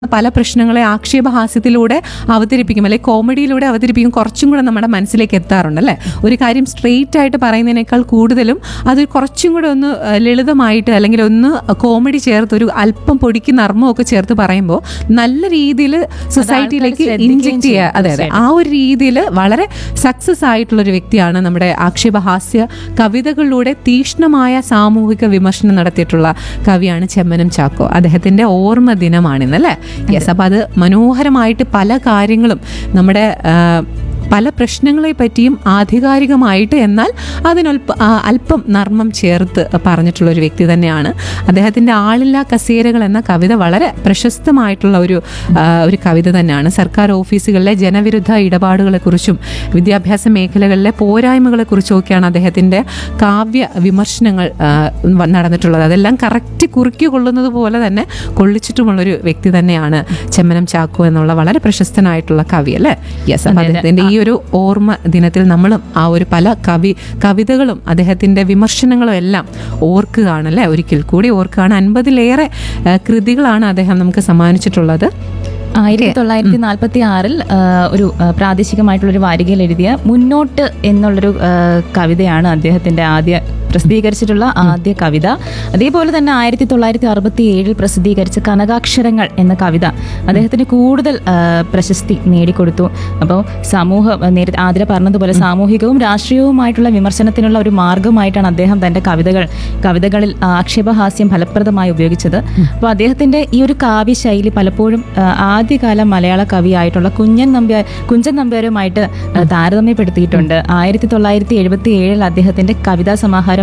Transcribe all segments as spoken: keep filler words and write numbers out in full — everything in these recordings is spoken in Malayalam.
പല പ്രശ്നങ്ങളെ ആക്ഷേപഹാസ്യത്തിലൂടെ അവതരിപ്പിക്കും, അല്ലെങ്കിൽ കോമഡിയിലൂടെ അവതരിപ്പിക്കും, കുറച്ചും കൂടെ നമ്മുടെ മനസ്സിലേക്ക് എത്താറുണ്ട് അല്ലേ. ഒരു കാര്യം സ്ട്രെയിറ്റ് ആയിട്ട് പറയുന്നതിനേക്കാൾ കൂടുതലും അത് കുറച്ചും കൂടെ ഒന്ന് ലളിതമായിട്ട് അല്ലെങ്കിൽ ഒന്ന് കോമഡി ചേർത്ത് ഒരു അല്പം പൊടിക്ക് നർമ്മമൊക്കെ ചേർത്ത് പറയുമ്പോൾ നല്ല രീതിയിൽ സൊസൈറ്റിയിലേക്ക് ഇൻജെക്ട് ചെയ്യുക. അതെ അതെ ആ ഒരു രീതിയിൽ വളരെ സക്സസ് ആയിട്ടുള്ളൊരു വ്യക്തിയാണ് നമ്മുടെ ആക്ഷേപഹാസ്യ കവിതകളിലൂടെ തീക്ഷ്ണമായ സാമൂഹിക വിമർശനം നടത്തിയിട്ടുള്ള കവിയാണ് ചെമ്മനം ചാക്കോ. അദ്ദേഹത്തിൻ്റെ ഓർമ്മ ദിനമാണിന്നല്ലേ. യെസ്, അപ്പം അത് മനോഹരമായിട്ട് പല കാര്യങ്ങളും നമ്മുടെ പല പ്രശ്നങ്ങളെ പറ്റിയും ആധികാരികമായിട്ട് എന്നാൽ അതിനൊൽപ്പ അല്പം നർമ്മം ചേർത്ത് പറഞ്ഞിട്ടുള്ള ഒരു വ്യക്തി തന്നെയാണ്. അദ്ദേഹത്തിൻ്റെ ആളില്ലാ കസേരകൾ എന്ന കവിത വളരെ പ്രശസ്തമായിട്ടുള്ള ഒരു ഒരു കവിത തന്നെയാണ്. സർക്കാർ ഓഫീസുകളിലെ ജനവിരുദ്ധ ഇടപാടുകളെക്കുറിച്ചും വിദ്യാഭ്യാസ മേഖലകളിലെ പോരായ്മകളെക്കുറിച്ചും ഒക്കെയാണ് അദ്ദേഹത്തിൻ്റെ കാവ്യ വിമർശനങ്ങൾ നടന്നിട്ടുള്ളത്. അതെല്ലാം കറക്റ്റ് കുറുക്കി കൊള്ളുന്നത് പോലെ തന്നെ കൊള്ളിച്ചിട്ടുമുള്ളൊരു വ്യക്തി തന്നെയാണ് ചെമ്മനം ചാക്കോ എന്നുള്ള വളരെ പ്രശസ്തനായിട്ടുള്ള കവി അല്ലേ. യെസ്, അപ്പം അദ്ദേഹത്തിൻ്റെ ഈ ഒരു ഓർമ്മ ദിനത്തിൽ നമ്മളും ആ ഒരു പല കവി കവിതകളും അദ്ദേഹത്തിൻ്റെ വിമർശനങ്ങളും എല്ലാം ഓർക്കുകയാണല്ലേ, ഒരിക്കൽ കൂടി ഓർക്കുകയാണ്. അൻപതിലേറെ കൃതികളാണ് അദ്ദേഹം നമുക്ക് സമ്മാനിച്ചിട്ടുള്ളത്. ആയിരത്തി തൊള്ളായിരത്തി നാൽപ്പത്തി ആറിൽ ഒരു പ്രാദേശികമായിട്ടുള്ളൊരു വാരികയിൽ എഴുതിയ മുന്നോട്ട് എന്നുള്ളൊരു കവിതയാണ് അദ്ദേഹത്തിൻ്റെ ആദ്യ പ്രസിദ്ധീകരിച്ചിട്ടുള്ള ആദ്യ കവിത. അതേപോലെ തന്നെ ആയിരത്തി തൊള്ളായിരത്തി അറുപത്തി ഏഴിൽ പ്രസിദ്ധീകരിച്ച കനകാക്ഷരങ്ങൾ എന്ന കവിത അദ്ദേഹത്തിന് കൂടുതൽ പ്രശസ്തി നേടിക്കൊടുത്തു. അപ്പോൾ സമൂഹ നേരത്തെ ആതിര പറഞ്ഞതുപോലെ സാമൂഹികവും രാഷ്ട്രീയവുമായിട്ടുള്ള വിമർശനത്തിനുള്ള ഒരു മാർഗമായിട്ടാണ് അദ്ദേഹം തൻ്റെ കവിതകൾ കവിതകളിൽ ആക്ഷേപഹാസ്യം ഫലപ്രദമായി ഉപയോഗിച്ചത്. അപ്പോൾ അദ്ദേഹത്തിൻ്റെ ഈ ഒരു കാവ്യശൈലി പലപ്പോഴും ആദ്യകാല മലയാള കവിയായിട്ടുള്ള കുഞ്ഞൻ നമ്പ്യാർ കുഞ്ചൻ നമ്പ്യാരുമായിട്ട് താരതമ്യപ്പെടുത്തിയിട്ടുണ്ട്. ആയിരത്തി തൊള്ളായിരത്തി എഴുപത്തി ഏഴിൽ അദ്ദേഹത്തിന്റെ കവിതാ സമാഹാരമായ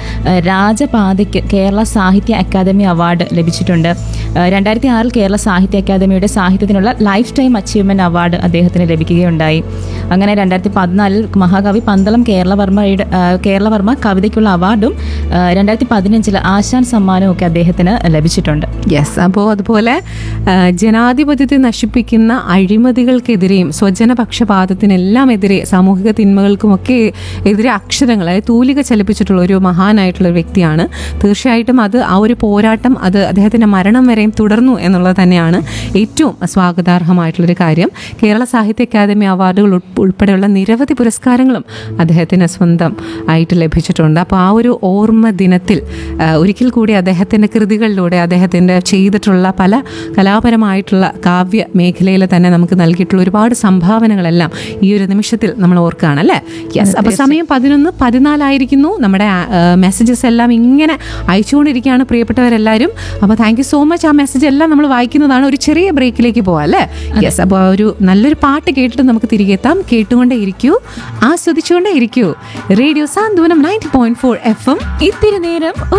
രാജപാതയ്ക്ക് കേരള സാഹിത്യ അക്കാദമി അവാർഡ് ലഭിച്ചിട്ടുണ്ട്. രണ്ടായിരത്തി ആറിൽ കേരള സാഹിത്യ അക്കാദമിയുടെ സാഹിത്യത്തിനുള്ള ലൈഫ് ടൈം അച്ചീവ്മെന്റ് അവാർഡ് അദ്ദേഹത്തിന് ലഭിക്കുകയുണ്ടായി. അങ്ങനെ രണ്ടായിരത്തി പതിനാലിൽ മഹാകവി പന്തളം കേരളവർമ്മയുടെ കേരളവർമ്മ കവിതയ്ക്കുള്ള അവാർഡും രണ്ടായിരത്തി പതിനഞ്ചിൽ ആശാൻ സമ്മാനവും ഒക്കെ അദ്ദേഹത്തിന് ലഭിച്ചിട്ടുണ്ട്. യെസ്, അപ്പോൾ അതുപോലെ ജനാധിപത്യത്തെ നശിപ്പിക്കുന്ന അഴിമതികൾക്കെതിരെയും സ്വജനപക്ഷപാതത്തിനെല്ലാം എതിരെ സാമൂഹിക തിന്മകൾക്കുമൊക്കെ എതിരെ അക്ഷരങ്ങൾ അതായത് തൂലിക ചലിപ്പിച്ചിട്ടുള്ള ഒരു മഹാനായിട്ടുള്ള വ്യക്തിയാണ്. തീർച്ചയായിട്ടും അത് ആ ഒരു പോരാട്ടം അത് അദ്ദേഹത്തിൻ്റെ മരണം വരെയും തുടർന്നു എന്നുള്ളത് തന്നെയാണ് ഏറ്റവും സ്വാഗതാർഹമായിട്ടുള്ളൊരു കാര്യം. കേരള സാഹിത്യ അക്കാദമി അവാർഡുകൾ ഉൾപ്പെടെയുള്ള നിരവധി പുരസ്കാരങ്ങളും അദ്ദേഹത്തിന് സ്വന്തം ആയിട്ട് ലഭിച്ചിട്ടുണ്ട്. അപ്പോൾ ആ ഒരു ഓർമ്മ ദിനത്തിൽ ഒരിക്കൽ കൂടി അദ്ദേഹത്തിൻ്റെ കൃതികളിലൂടെ അദ്ദേഹത്തിൻ്റെ ചെയ്തിട്ടുള്ള പല കലാപരമായിട്ടുള്ള കാവ്യ മേഖലയിൽ തന്നെ നമുക്ക് നൽകിയിട്ടുള്ള ഒരുപാട് സംഭാവനകളെല്ലാം ഈ ഒരു നിമിഷത്തിൽ നമ്മൾ ഓർക്കുകയാണ് അല്ലേ. യെസ്, അപ്പോൾ സമയം പതിനൊന്ന് പതിനാലായിരിക്കുന്നു. നമ്മുടെ മെസ്സേജസ് എല്ലാം ഇങ്ങനെ അയച്ചുകൊണ്ടിരിക്കുകയാണ് പ്രിയപ്പെട്ടവരെല്ലാവരും. അപ്പോൾ താങ്ക് യു സോ മച്ച്. ആ മെസ്സേജ് എല്ലാം നമ്മൾ വായിക്കുന്നതാണ്. ഒരു ചെറിയ ബ്രേക്കിലേക്ക് പോവാം അല്ലേ. യെസ്, അപ്പോൾ ഒരു നല്ലൊരു പാട്ട് കേട്ടിട്ട് നമുക്ക് തിരികെ എത്താം. കേട്ടുകൊണ്ടേ ഇരിക്കൂ, ആസ്വദിച്ചുകൊണ്ടേ ഇരിക്കൂ. റേഡിയോ സാന്ത്വനം ninety point four F M. ഇത്തിരി നേരം